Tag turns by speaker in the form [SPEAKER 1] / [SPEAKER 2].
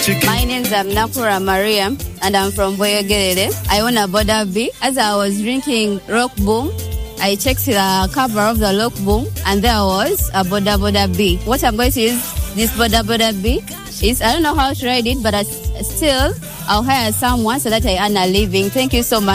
[SPEAKER 1] My name's Nakura Maria, and I'm from Boyogerere. I own a Boda B. As I was drinking Rock Boom, I checked the cover of the Rock Boom, and there was a Boda B. What I'm going to use this Boda B is, I don't know how to ride it, but I'll hire someone so that I earn a living. Thank you so much.